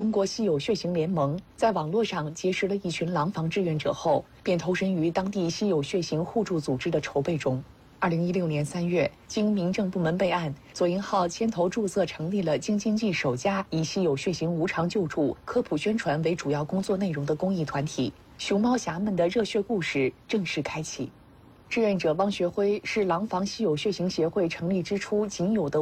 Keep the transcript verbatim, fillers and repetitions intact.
中国稀有血型联盟在网络上结识了一群廊坊志愿者后，便投身于当地稀有血型互助组织的筹备中。二零一六年三月，经民政部门备案，左营浩牵头注册成立了京津冀首家以稀有血型无偿救助、科普宣传为主要工作内容的公益团体。熊猫侠们的热血故事正式开启。志愿者汪学辉是廊坊稀有血型协会成立之初仅有的